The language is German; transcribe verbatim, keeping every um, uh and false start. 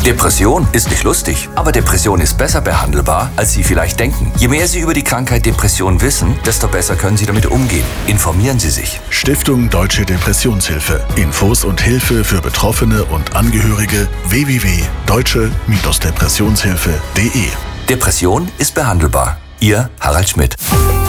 Depression ist nicht lustig, aber Depression ist besser behandelbar, als Sie vielleicht denken. Je mehr Sie über die Krankheit Depression wissen, desto besser können Sie damit umgehen. Informieren Sie sich. Stiftung Deutsche Depressionshilfe. Infos und Hilfe für Betroffene und Angehörige w w w punkt deutsche Depressionshilfe punkt de. Depression ist behandelbar. Ihr Harald Schmidt.